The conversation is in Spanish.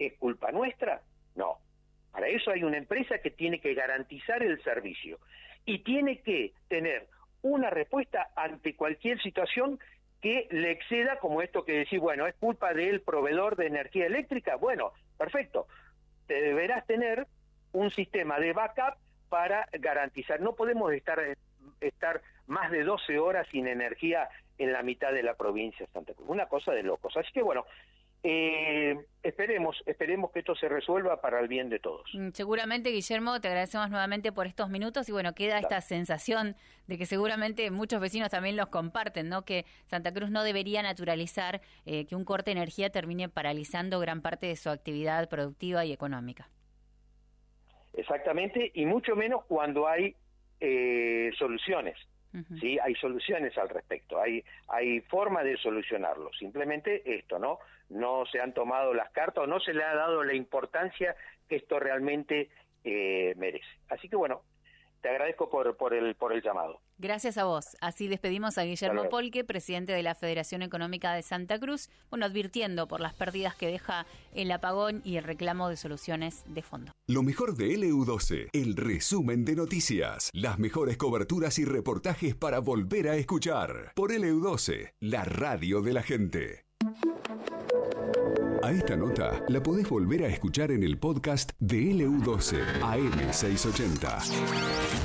¿Es culpa nuestra? No. Para eso hay una empresa que tiene que garantizar el servicio y tiene que tener una respuesta ante cualquier situación que le exceda, como esto que decís, bueno, ¿es culpa del proveedor de energía eléctrica? Bueno, perfecto. Te deberás tener un sistema de backup para garantizar. No podemos estar más de 12 horas sin energía en la mitad de la provincia de Santa Cruz. Una cosa de locos. Así que bueno, esperemos que esto se resuelva para el bien de todos. Seguramente, Guillermo, te agradecemos nuevamente por estos minutos y bueno, queda esta sensación de que seguramente muchos vecinos también los comparten, ¿no? Que Santa Cruz no debería naturalizar que un corte de energía termine paralizando gran parte de su actividad productiva y económica. Exactamente, y mucho menos cuando hay soluciones. Uh-huh. Sí, hay soluciones al respecto, hay forma de solucionarlo. Simplemente esto, no se han tomado las cartas o no se le ha dado la importancia que esto realmente merece. Así que bueno, te agradezco por el llamado. Gracias a vos. Así despedimos a Guillermo Polque, presidente de la Federación Económica de Santa Cruz, advirtiendo por las pérdidas que deja el apagón y el reclamo de soluciones de fondo. Lo mejor de LU12, el resumen de noticias, las mejores coberturas y reportajes para volver a escuchar. Por LU12, la radio de la gente. A esta nota la podés volver a escuchar en el podcast de LU12 AM680.